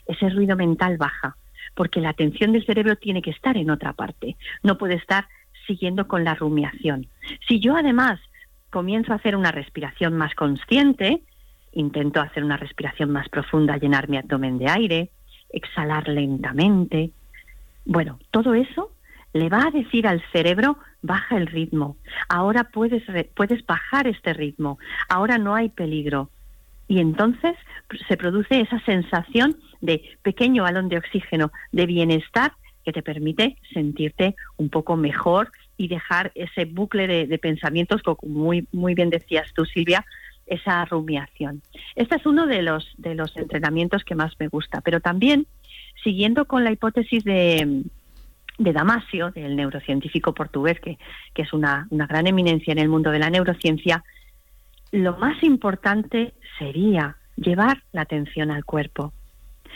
ese ruido mental baja, porque la atención del cerebro tiene que estar en otra parte, no puede estar siguiendo con la rumiación. Si yo además comienzo a hacer una respiración más consciente, intento hacer una respiración más profunda, llenar mi abdomen de aire, exhalar lentamente, bueno, todo eso le va a decir al cerebro, baja el ritmo, ahora puedes bajar este ritmo, ahora no hay peligro. Y entonces se produce esa sensación de pequeño balón de oxígeno, de bienestar, que te permite sentirte un poco mejor y dejar ese bucle de pensamientos, como muy bien decías tú, Silvia, esa rumiación. Este es uno de los entrenamientos que más me gusta, pero también, siguiendo con la hipótesis de Damasio, del neurocientífico portugués, que es una gran eminencia en el mundo de la neurociencia, lo más importante sería llevar la atención al cuerpo.